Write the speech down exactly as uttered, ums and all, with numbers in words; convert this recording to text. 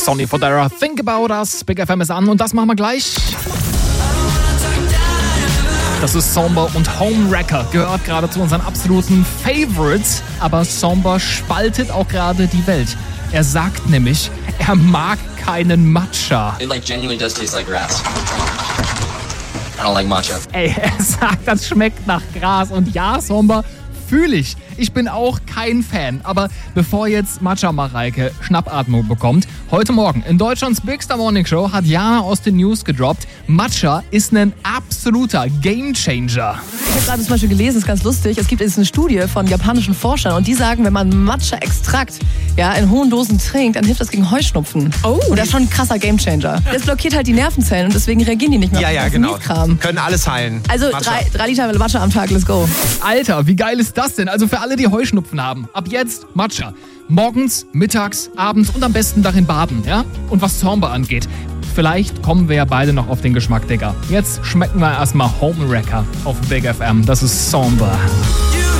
Sonny Fodera, Think About Us. Big F M ist an und das machen wir gleich. Das ist Somber und Homewrecker, gehört gerade zu unseren absoluten Favorites. Aber Somber spaltet auch gerade die Welt. Er sagt nämlich, er mag keinen Matcha. It like genuinely does taste like grass. I don't like matcha. Ey, er sagt, das schmeckt nach Gras. Und ja, Somber, fühle ich. Ich bin auch kein Fan. Aber bevor jetzt Matcha Mareike Schnappatmung bekommt, heute Morgen in Deutschlands Big Star Morning Show hat Jana aus den News gedroppt, Matcha ist ein absoluter Gamechanger. Ich habe gerade zum Beispiel gelesen, ist ganz lustig, es gibt jetzt eine Studie von japanischen Forschern und die sagen, wenn man Matcha-Extrakt ja, in hohen Dosen trinkt, dann hilft das gegen Heuschnupfen. Oh. Und das ist schon ein krasser Gamechanger. Das blockiert halt die Nervenzellen und deswegen reagieren die nicht mehr ja, auf ja, den genau. Mietkram. Können alles heilen. Also drei, drei Liter Matcha am Tag, let's go. Alter, wie geil ist das denn? Also für alle, die Heuschnupfen haben, ab jetzt Matcha. Morgens, mittags, abends und am besten darin baden, ja? Und was Somber angeht, vielleicht kommen wir ja beide noch auf den Geschmack, Digga. Jetzt schmecken wir erstmal Homewrecker auf Big F M. Das ist Somber.